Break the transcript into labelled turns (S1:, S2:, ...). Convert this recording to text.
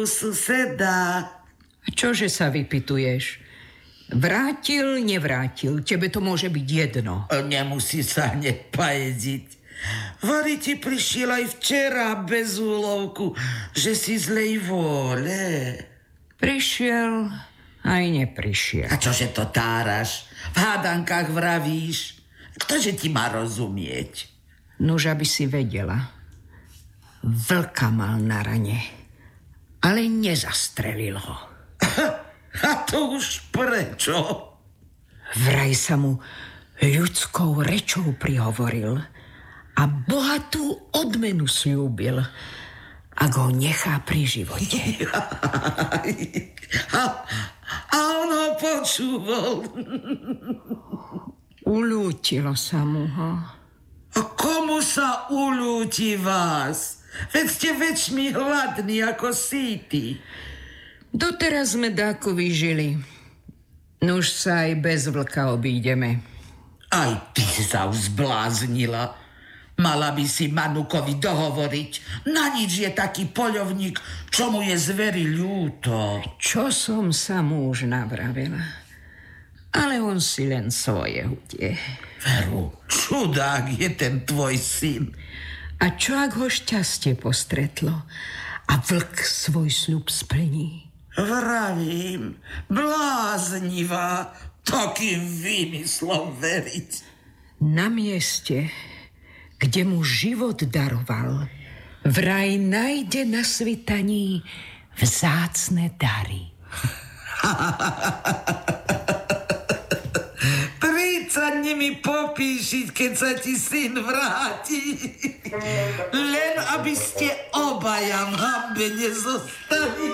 S1: suseda.
S2: Čože sa vypytuješ? Vrátil, nevrátil, tebe to môže byť jedno.
S1: Nemusí sa hneď pajedziť. Vary ti prišiel aj včera bez úlovku, že si zlej vôle.
S2: Prišiel aj neprišiel.
S1: A čože to táraš? V hádankách vravíš? Ktože ti má rozumieť?
S2: Nuž, aby si vedela. Vlka mal na rane, ale nezastrelil ho.
S1: A to už prečo?
S2: Vraj sa mu ľudskou rečou prihovoril a bohatú odmenu sľúbil, ak ho nechá pri živote.
S1: A on ho počúval.
S2: Ulútilo sa mu ho.
S1: A komu sa ulúti vás? Veď ste väčšmi hladní ako síti.
S2: Doteraz sme dáko vyžili. Nuž sa aj bez vlka obídeme.
S1: Aj ty sa už zbláznila. Mala by si Manukovi dohovoriť. Na nič je taký poľovník, čo mu je zveri ľúto.
S2: Čo som sa mu už navravila. Ale on si len svoje hudie.
S1: Veru, čudák je ten tvoj syn.
S2: A čo ak ho šťastie postretlo a vlk svoj sľub splní?
S1: Vravím, bláznivá, takým výmyslom veriť.
S2: Na mieste, kde mu život daroval, vraj nájde na svitaní vzácne dary.
S1: Príď sa nimi popíšiť, keď sa ti syn vráti. Len aby ste obaja v hanbe nezostali.